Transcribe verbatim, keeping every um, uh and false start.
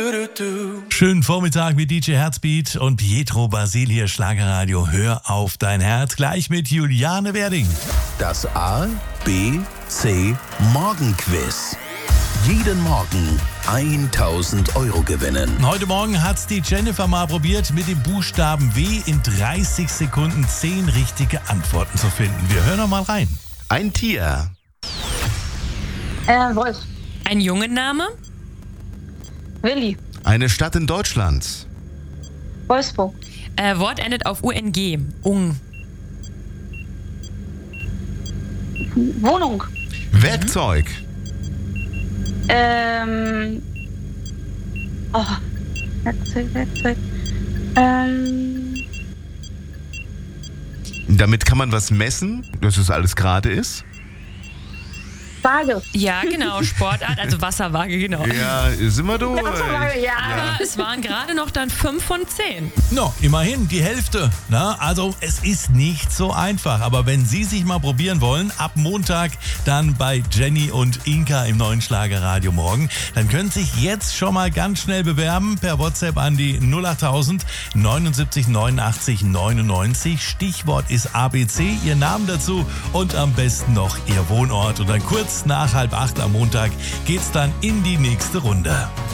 Schönen Vormittag mit D J Herzbeat und Pietro Basil hier, Schlagerradio. Hör auf dein Herz, gleich mit Juliane Werding. Das A, B, C Morgenquiz. Jeden Morgen tausend Euro gewinnen. Heute Morgen hat's die Jennifer mal probiert, mit dem Buchstaben W in dreißig Sekunden zehn richtige Antworten zu finden. Wir hören noch mal rein. Ein Tier. Äh, Wolf. Ein Jungenname? Willi. Eine Stadt in Deutschland. Wolfsburg. Äh, Wort endet auf U N G. Ung. Wohnung. Werkzeug. Ähm. Oh. Werkzeug, Werkzeug. Ähm. Damit kann man was messen, dass es alles gerade ist. Waage. Ja, genau. Sportart, also Wasserwaage, genau. Ja, sind wir durch. Wasserwaage, ja. Aber es waren gerade noch dann fünf von zehn. No, immerhin die Hälfte. Na, also es ist nicht so einfach. Aber wenn Sie sich mal probieren wollen, ab Montag dann bei Jenny und Inka im neuen Schlagerradio morgen, dann können Sie sich jetzt schon mal ganz schnell bewerben per WhatsApp an die null achttausend neunundsiebzig neunundachtzig neunundneunzig. Stichwort ist A B C, Ihr Name dazu und am besten noch Ihr Wohnort. Und dann kurz nach halb acht am Montag geht's dann in die nächste Runde.